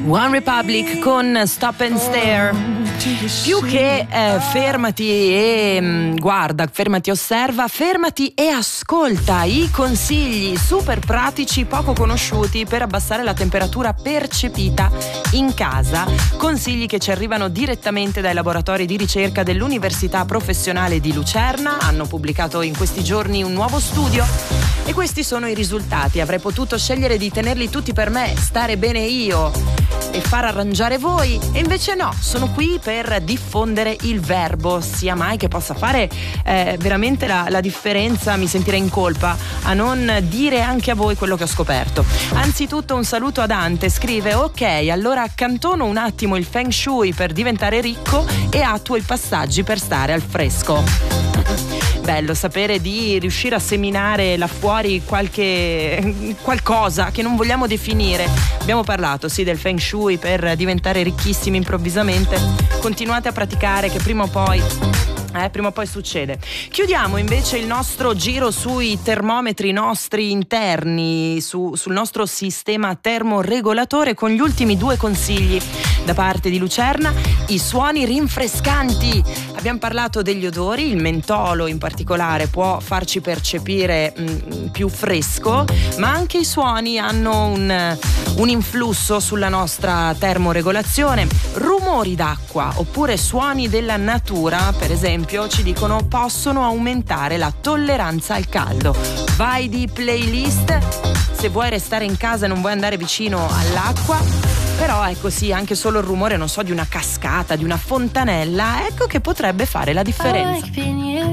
One Republic con Stop and Stare. Più che fermati e guarda, fermati e osserva, fermati e ascolta i consigli super pratici, poco conosciuti per abbassare la temperatura percepita in casa. Consigli che ci arrivano direttamente dai laboratori di ricerca dell'Università Professionale di Lucerna. Hanno pubblicato in questi giorni un nuovo studio e questi sono i risultati. Avrei potuto scegliere di tenerli tutti per me, stare bene io e far arrangiare voi, e invece no, sono qui per diffondere il verbo, sia mai che possa fare veramente la differenza. Mi sentirei in colpa a non dire anche a voi quello che ho scoperto. Anzitutto un saluto a Dante, scrive: ok, allora accantono un attimo il feng shui per diventare ricco e attuo i passaggi per stare al fresco. Bello sapere di riuscire a seminare là fuori qualcosa che non vogliamo definire. Abbiamo parlato sì del feng shui per diventare ricchissimi improvvisamente. Continuate a praticare che prima o poi succede. Chiudiamo invece il nostro giro sui termometri nostri interni, sul nostro sistema termoregolatore, con gli ultimi due consigli da parte di Lucerna: i suoni rinfrescanti. Abbiamo parlato degli odori, il mentolo in particolare può farci percepire più fresco, ma anche i suoni hanno un influsso sulla nostra termoregolazione. Rumori d'acqua oppure suoni della natura, per esempio, ci dicono possono aumentare la tolleranza al caldo. Vai di playlist se vuoi restare in casa e non vuoi andare vicino all'acqua. Però ecco sì, anche solo il rumore, non so, di una cascata, di una fontanella, ecco che potrebbe fare la differenza.